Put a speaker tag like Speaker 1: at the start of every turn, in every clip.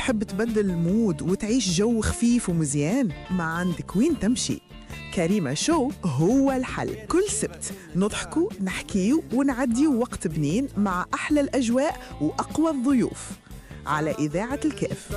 Speaker 1: تحب تبدل المود وتعيش جو خفيف ومزيان؟ ما عندك وين تمشي. كريمة شو هو الحل. كل سبت نضحكوا نحكيوا ونعديوا وقت بنين مع أحلى الأجواء وأقوى الضيوف على إذاعة الكاف.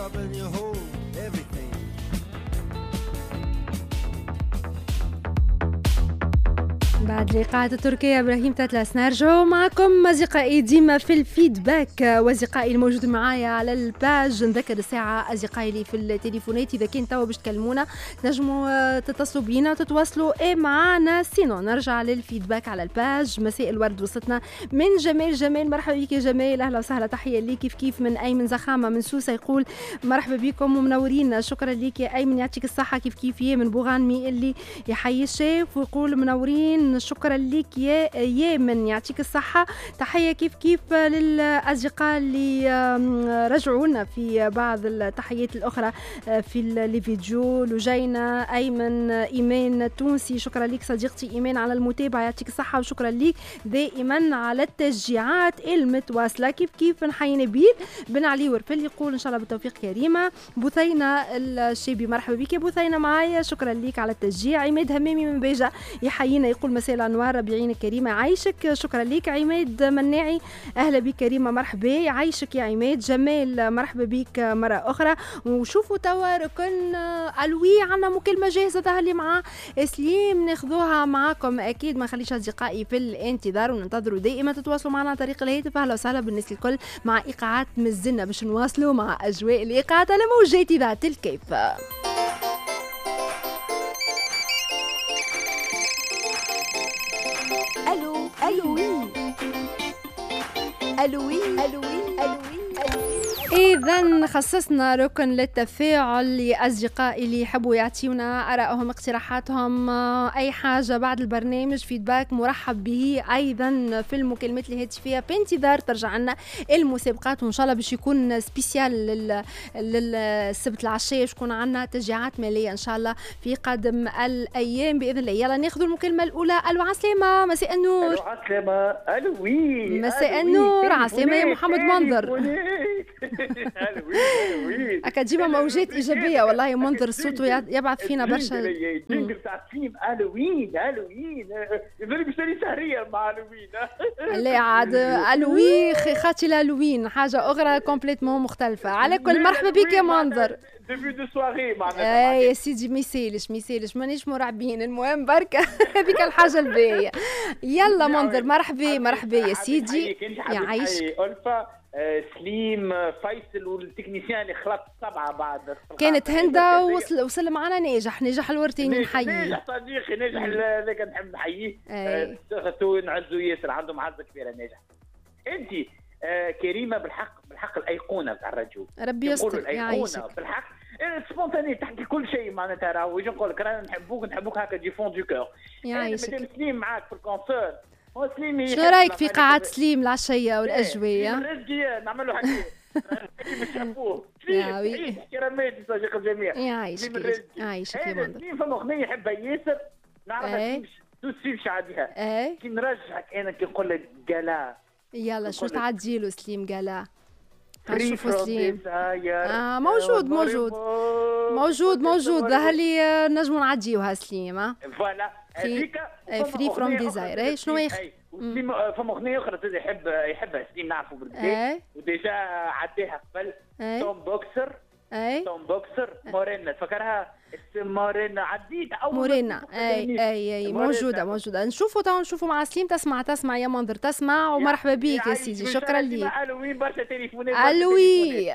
Speaker 2: بعد الإيقاعات التركية إبراهيم تتلس نرجعوا معكم أصدقائي ديما في الفيدباك. وأصدقائي الموجود معايا على الباج نذكر الساعة أصدقائي اللي في التليفونات إذا كان توا باش تكلمونا نجموا تتصلوا بينا وتتواصلوا معنا. سينو نرجع للفيدباك على الباج. مساء الورد وصلتنا من جمال. مرحبا بك يا جمال، أهلا وسهلا، تحية ليك. كيف من أيمن زخامة من سوسة يقول مرحبا بكم ومنورين. شكرا ليك يا أيمن، يعطيك الصحة. كيف يا من بوغانمي اللي يحيي الشيف ويقول منورين. شكرا لك يا يمن، يعطيك الصحة. تحية كيف للأصدقاء اللي رجعوا لنا في بعض التحيات الأخرى في الفيديو. لجينا أيمن إيمان التونسي، شكرا لك صديقتي إيمان على المتابعة، يعطيك الصحة. وشكرا لك دائما على التشجيعات المتواصلة. كيف نحيي نبيل بن علي ورفل يقول إن شاء الله بالتوفيق كريمة. بثينة الشيبي مرحبا بك يا بثينة معايا، شكرا لك على التشجيع. عماد همامي من بيجة يحيينا يقول مساء الأنوار ربيعين كريمة، عايشك. شكرا لك. عماد مناعي أهلا بك كريمة، مرحبا، عايشك يا عماد. جمال مرحبا بك مرة أخرى. وشوفوا توا ركن ألوي عنا مكالمة جاهزة تهلي مع سليم ناخذوها معاكم أكيد. ما خليش أصدقائي في الانتظار وننتظروا دائما تتواصلوا معنا عن طريق الهاتف. أهلا وسهلا بالناس الكل مع إيقاعات مزلنا باش نواصلوا مع أجواء الإيقاعات على موجات إذاعة الكيف. ألوي. إذا خصصنا ركن للتفاعل لأصدقائي اللي يحبوا يعطيونا آرائهم اقتراحاتهم أي حاجة بعد البرنامج. فيدباك مرحب به أيضا في المكالمات الهاتفية. بانتظار ترجع لنا المسابقات وإن شاء الله باش يكون سبيسيال للسبت العشية، شكون عنا تشجيعات مالية إن شاء الله في قادم الأيام بإذن الله. يلا ناخذ المكالمة الأولى. ألو عسلامة، مساء النور.
Speaker 3: ألو عسلامة. ألوي
Speaker 2: مساء النور. عسلامة يا محمد منظر. أكاديمية موجات إيجابية والله. منظر الصوت يبعث فينا برشا.
Speaker 3: هالوين يقولي بشتري سهرية مع هالوين.
Speaker 2: لا عاد ألوي خاطي الهالوين حاجة أخرى كومبليتمون مختلفة. على كل مرحبا بك يا منظر.
Speaker 3: ديبي دو سواري معناتها.
Speaker 2: يا سيدي ميسالش مانيش مرعبين. المهم بركة هذيك الحاجة الباهية. يلا منظر مرحبا يا سيدي.
Speaker 3: يعيشك. سليم فيصل والتكنيسيان اللي خلط 7 بعد
Speaker 2: كانت هندة وصل معنا ناجح الورتيني نحييه.
Speaker 3: ناجح صديقي ناجح ذاك نحب نحييه. تو نعزو ياسر عنده معزة كبيرة ناجح. انت كريمة بالحق الأيقونة بتاع الرجل.
Speaker 2: ربي يستر يعيشك.
Speaker 3: بالحق سبونتاني تحكي كل شيء معناتها. راهو ويجي نقول لك رانا نحبوك هكا دي فون دو كور.
Speaker 2: يعيشك.
Speaker 3: مادام سليم معاك في الكونسير.
Speaker 2: شو رايك في قاعات سليم العشية والأجواء؟
Speaker 3: نعمل له حكي بالشابوه. سليم كرامات صديق الجميع.
Speaker 2: يعيشك يا منظر.
Speaker 3: سليم فما أغنية يحبها ياسر نعرفها تمشي عاديها. كي نرجعك أنا كي نقول لك قلا.
Speaker 2: يلا شو تعديله سليم قلا. نشوفوا سليم. موجود ظهر لي نجموا نعديوها سليم.
Speaker 3: فوالا
Speaker 2: فري فروم ديزاير. شنو
Speaker 3: فما اغنيه اخرى يحبها سليم نعرفوا بالكدا وديجا عديها قبل. توم بوكسر مورينا تفكرها مورينا عديت اول
Speaker 2: مورينا. اي موجوده. نشوفوا مع سليم. تسمع يا منظر تسمع. ومرحبا بك يا سيدي. شكرا لك.
Speaker 3: الوي برشا تليفونات.
Speaker 2: الوي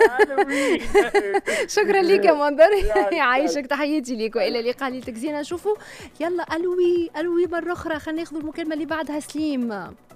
Speaker 2: شكرا لك يا منظر. يعيشك تحياتي لك والى اللقاء. اللي تكزينا نشوفوا. يلا الوي مره اخرى. خلينا ناخذ المكالمه اللي بعدها سليم.